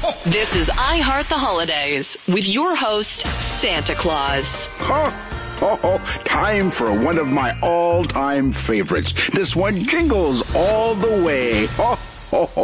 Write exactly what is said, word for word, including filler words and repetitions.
This is I Heart the Holidays with your host, Santa Claus. Ho, ho, ho. Time for one of my all-time favorites. This one jingles all the way. Ho, ho, ho.